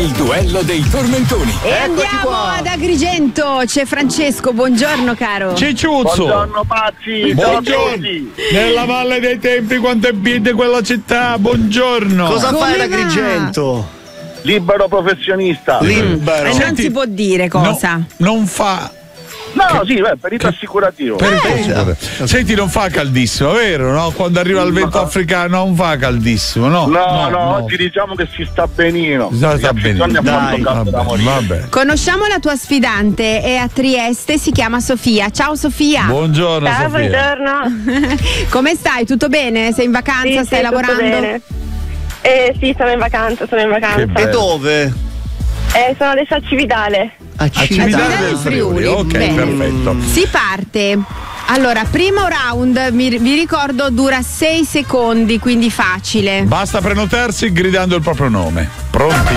Il duello dei tormentoni. E andiamo ad Agrigento, c'è Francesco, buongiorno caro. Cicciuzzo. Buongiorno pazzi. Buongiorno. Nella Valle dei Templi quanto è biede quella città, buongiorno. Cosa fai ad va? Agrigento? Libero professionista. Libero. Non Senti, si può dire cosa. Non fa. No, sì, perito assicurativo. Senti, non fa caldissimo, vero? No? Quando arriva il vento africano non fa caldissimo, no? No, oggi diciamo che si sta benino. Sta benino. Dai, Vabbè. Conosciamo la tua sfidante, è a Trieste, si chiama Sofia. Ciao Sofia. Buongiorno Ciao, Sofia. buongiorno. Come stai? Tutto bene? Sei in vacanza? Sì, Stai lavorando? tutto bene. Sì, sono in vacanza. Che bello. E dove? Sono adesso a Cividale. A Cividale del Friuli. Ok, Bene. perfetto. Si parte. Allora, primo round, vi ricordo, dura 6 secondi, quindi facile. Basta prenotarsi gridando il proprio nome. Pronti?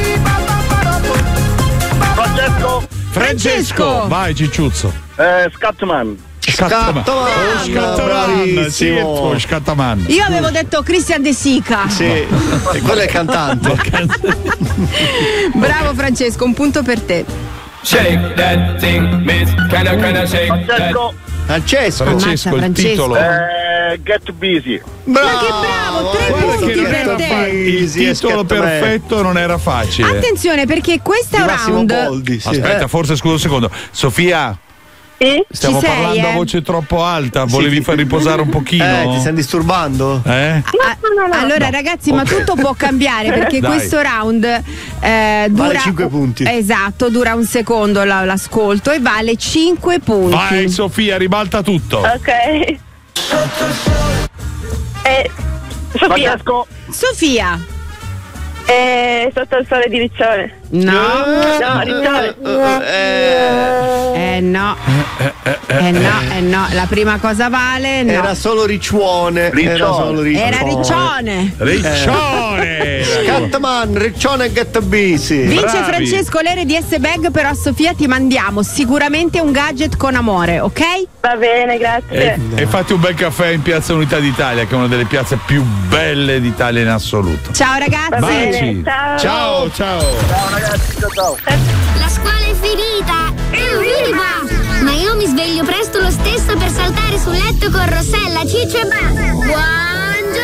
Francesco. Vai Cicciuzzo. Scatman. Scattaman. Bravissimo. Scattaman. Io avevo detto Christian De Sica. Sì, e quello è il cantante. Bravo Francesco, un punto per te. Shake that thing, miss. Can I shake that? Francesco. Francesco, il Francesco. titolo. Get busy. Bravo. Ma che bravo, 3 Guarda punti che non per era te. il titolo perfetto non era facile. Attenzione perché questo Massimo round Boldi, sì. Aspetta, forse scusa un secondo. Sofia, Sì? stiamo Ci sei, parlando a voce troppo alta. Volevi far riposare un pochino? Ti stiamo disturbando? Eh? No. Allora ragazzi, ma tutto può cambiare perché Dai. questo round dura Vale 5 punti. Esatto, dura un secondo l'ascolto e vale 5 punti. Vai Sofia, ribalta tutto. Ok. Sofia. Sofia. Sotto il sole di Riccione. No. No, Riccione. No, la prima cosa vale no. Era solo Riccione. Era Riccione. Riccione. Scatman, Riccione e Get Busy. Vince Bravi. Francesco l'RDS Bag, però a Sofia ti mandiamo sicuramente un gadget con amore, ok? Va bene, grazie. E fatti un bel caffè in Piazza Unità d'Italia, che è una delle piazze più belle d'Italia in assoluto. Ciao ragazzi. Va bene. Baci. Ciao. Ciao. Ciao ragazzi, ciao. La scuola è finita! Evviva! Ma io mi sveglio presto lo stesso per saltare sul letto con Rossella, Ciccio e Basta! Wow!